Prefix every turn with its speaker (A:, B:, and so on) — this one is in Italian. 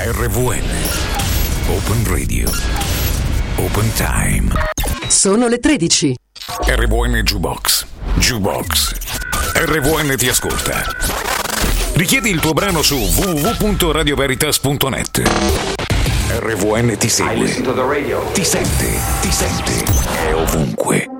A: RVN. Open Radio. Open Time.
B: Sono le 13.
A: RVN Jukebox. Jukebox. RVN ti ascolta. Richiedi il tuo brano su www.radioveritas.net. RVN ti segue. Ti sente. È ovunque.